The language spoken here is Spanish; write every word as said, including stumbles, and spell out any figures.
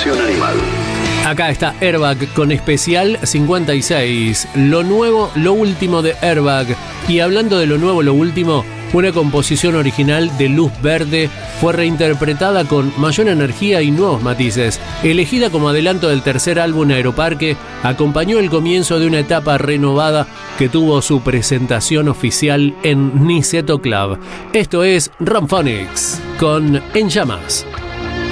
Expresión Animal. Acá está Airbag con especial cincuenta y seis. Lo nuevo, lo último de Airbag. Y hablando de lo nuevo, lo último, una composición original de Luz Verde fue reinterpretada con mayor energía y nuevos matices. Elegida como adelanto del tercer álbum Aeroparque, acompañó el comienzo de una etapa renovada que tuvo su presentación oficial en Niceto Club. Esto es Ramphonics con En Llamas.